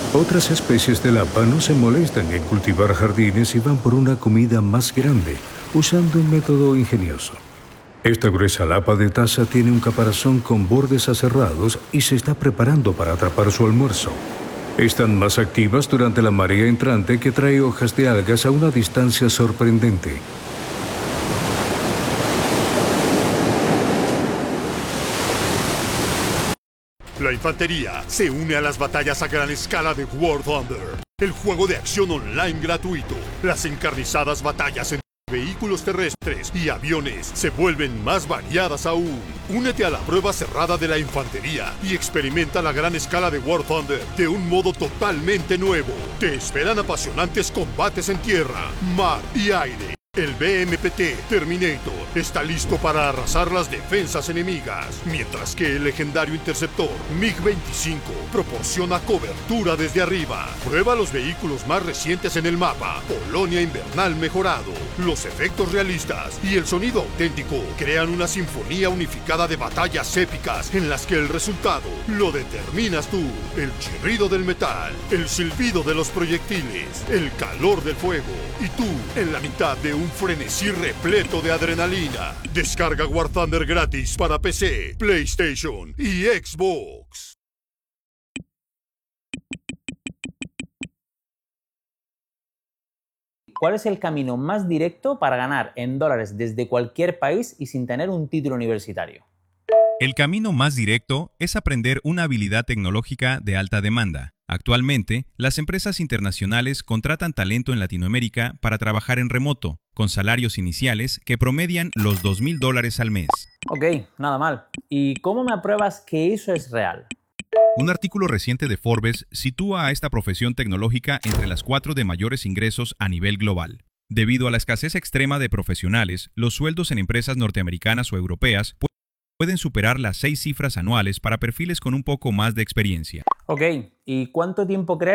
Otras especies de lapa no se molestan en cultivar jardines y van por una comida más grande, usando un método ingenioso. Esta gruesa lapa de taza tiene un caparazón con bordes aserrados y se está preparando para atrapar su almuerzo. Están más activas durante la marea entrante que trae hojas de algas a una distancia sorprendente. La infantería se une a las batallas a gran escala de War Thunder, el juego de acción online gratuito. Las encarnizadas batallas entre vehículos terrestres y aviones se vuelven más variadas aún. Únete a la prueba cerrada de la infantería y experimenta la gran escala de War Thunder de un modo totalmente nuevo. Te esperan apasionantes combates en tierra, mar y aire. El BMPT Terminator está listo para arrasar las defensas enemigas, mientras que el legendario interceptor MiG-25 proporciona cobertura desde arriba. Prueba los vehículos más recientes en el mapa, Polonia Invernal mejorado. Los efectos realistas y el sonido auténtico crean una sinfonía unificada de batallas épicas en las que el resultado lo determinas tú. El chirrido del metal, el silbido de los proyectiles, el calor del fuego y tú en la mitad de un frenesí repleto de adrenalina. Descarga War Thunder gratis para PC, PlayStation y Xbox. ¿Cuál es el camino más directo para ganar en dólares desde cualquier país y sin tener un título universitario? El camino más directo es aprender una habilidad tecnológica de alta demanda. Actualmente, las empresas internacionales contratan talento en Latinoamérica para trabajar en remoto, con salarios iniciales que promedian los $2,000 al mes. Ok, nada mal. ¿Y cómo me apruebas que eso es real? Un artículo reciente de Forbes sitúa a esta profesión tecnológica entre las 4 de mayores ingresos a nivel global. Debido a la escasez extrema de profesionales, los sueldos en empresas norteamericanas o europeas pueden superar las 6 cifras anuales para perfiles con un poco más de experiencia. Ok, ¿y cuánto tiempo crees